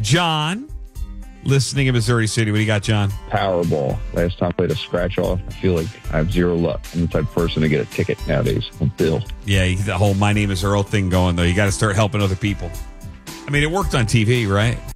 John, listening in Missouri City. What do you got, John? Powerball. Last time I played a scratch off, I feel like I have zero luck. I'm the type of person to get a ticket nowadays. I'm Bill. Yeah, the whole My Name is Earl thing going, though. You got to start helping other people. I mean, it worked on TV, right?